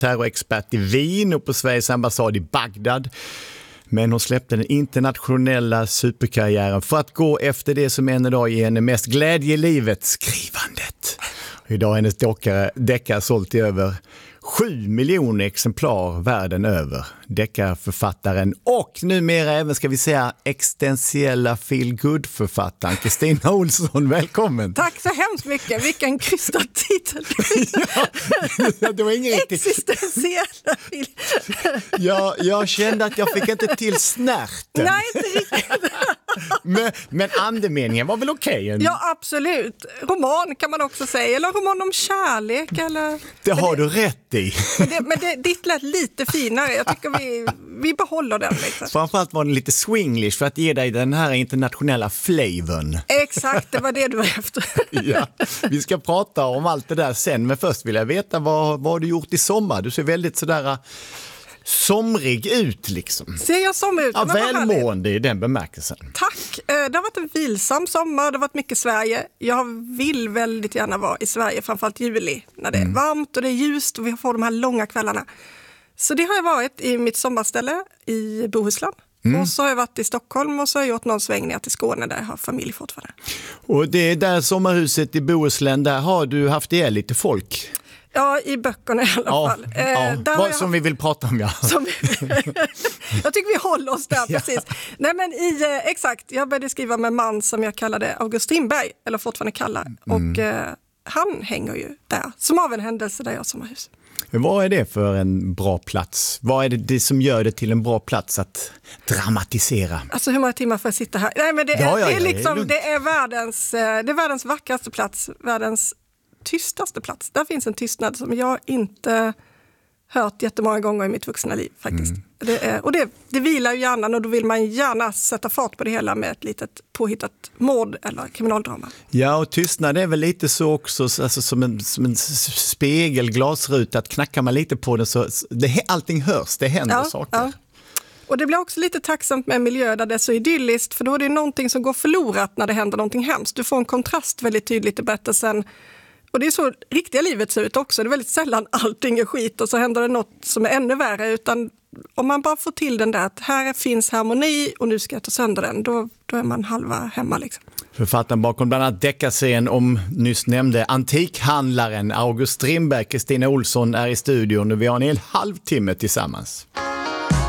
terrorexpert i Wien och på Sveriges ambassad i Bagdad. Men hon släppte den internationella superkarriären för att gå efter det som en dag ger henne mest glädje i livet, skrivandet. Idag har hennes deckare sålt i över 7 miljoner exemplar världen över. Deckarförfattaren och numera även, ska vi säga, existentiella feel-good-författaren Kristina Olsson, välkommen. Tack så hemskt mycket, vilken krystad titel. Ja, det var ingen riktigt... Existentiella feel... Jag kände att jag fick inte till snärten. Nej, inte riktigt. Men andemeningen var väl okej? Ja, absolut. Roman kan man också säga, eller roman om kärlek. Eller... Det har du rätt i. Men ditt lät lite finare. Jag tycker vi behåller den. Liksom. Framförallt var den lite swinglish för att ge dig den här internationella flavorn. Exakt, det var det du var efter. Ja, vi ska prata om allt det där sen, men först vill jag veta vad har du gjort i sommar? Du ser väldigt sådär somrig ut liksom. Ser jag som ut? Ja, välmående i den bemärkelsen. Tack. Det har varit en vilsam sommar, det har varit mycket Sverige. Jag vill väldigt gärna vara i Sverige, framförallt juli, när det är varmt och det är ljust och vi får de här långa kvällarna. Så det har jag varit i mitt sommarställe i Bohuslän. Och så har jag varit i Stockholm och så har jag gjort någon sväng ner till Skåne där jag har familj fortfarande. Och det är där sommarhuset i Bohuslän, där har du haft ihjäl lite folk? Ja, i böckerna i alla fall. Vad som vi vill prata om, ja. Jag tycker vi håller oss där, precis. Nej, men exakt, jag började skriva med en man som jag kallade August Strindberg, eller fortfarande kallar. Och han hänger ju där, som av en händelse där jag har sommarhus. Vad är det för en bra plats? Vad är det som gör det till en bra plats att dramatisera? Alltså hur många timmar får jag sitta här? Nej, men det är världens vackraste plats, världens tystaste plats. Där finns en tystnad som jag inte hört jättemånga gånger i mitt vuxna liv faktiskt. Det vilar ju hjärnan och då vill man gärna sätta fart på det hela med ett litet påhittat mord eller kriminaldrama. Ja, och tystnad är väl lite så också, alltså som en spegel, glasruta, att knackar man lite på den så allting hörs, det händer saker. Ja. Och det blir också lite tacksamt med en miljö där det är så idylliskt, för då är det någonting som går förlorat när det händer någonting hemskt. Du får en kontrast väldigt tydligt i berättelsen. Och det är så riktiga livet ser ut också. Det är väldigt sällan allting är skit och så händer det något som är ännu värre. Utan om man bara får till den där att här finns harmoni och nu ska jag ta sönder den, då är man halva hemma liksom. Författaren bakom bland annat deckarserien om nyss nämnde antikhandlaren August Strindberg, Kristina Olsson, är i studion och vi har en hel halvtimme tillsammans.